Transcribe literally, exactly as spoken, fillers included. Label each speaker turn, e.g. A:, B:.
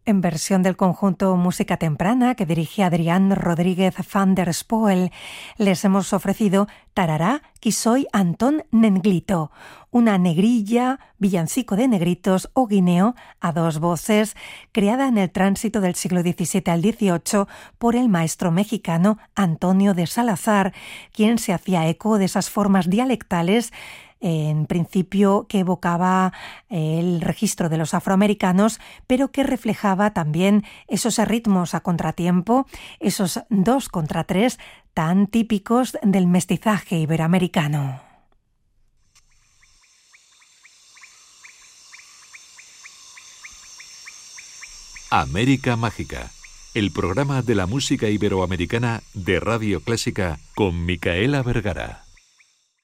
A: En versión del conjunto Música Temprana, que dirige Adrián Rodríguez van der Spoel, les hemos ofrecido Tarará, qui soy Antón Nenglito, una negrilla, villancico de negritos o guineo a dos voces, creada en el tránsito del siglo diecisiete al dieciocho por el maestro mexicano Antonio de Salazar, quien se hacía eco de esas formas dialectales en principio que evocaba el registro de los afroamericanos, pero que reflejaba también esos ritmos a contratiempo, esos dos contra tres tan típicos del mestizaje iberoamericano.
B: América Mágica, el programa de la música iberoamericana de Radio Clásica con Micaela Vergara.